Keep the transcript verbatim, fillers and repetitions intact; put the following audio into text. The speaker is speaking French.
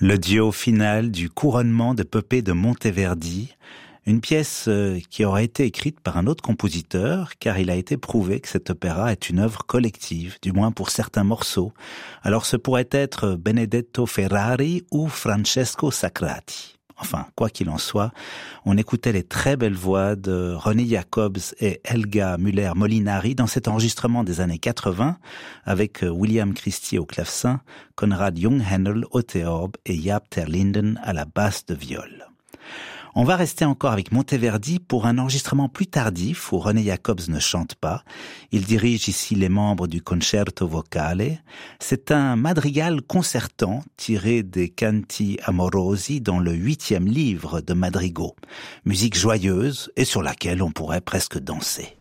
Le duo final du couronnement de Pepe de Monteverdi, une pièce qui aurait été écrite par un autre compositeur, car il a été prouvé que cet opéra est une œuvre collective, du moins pour certains morceaux. Alors ce pourrait être Benedetto Ferrari ou Francesco Sacrati. Enfin, quoi qu'il en soit, on écoutait les très belles voix de René Jacobs et Helga Müller-Molinari dans cet enregistrement des années quatre-vingts, avec William Christie au clavecin, Konrad Junghänel au théorbe et Jaap ter Linden à la basse de viol. On va rester encore avec Monteverdi pour un enregistrement plus tardif où René Jacobs ne chante pas. Il dirige ici les membres du Concerto Vocale. C'est un madrigal concertant tiré des Canti Amorosi dans le huitième livre de Madrigaux. Musique joyeuse et sur laquelle on pourrait presque danser.